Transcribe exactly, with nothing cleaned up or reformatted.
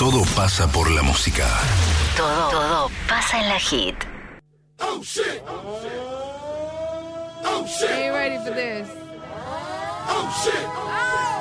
Todo pasa por la música. Todo, todo pasa en la hit. Oh shit! Oh shit! Ain't ready for this. Oh shit! Oh!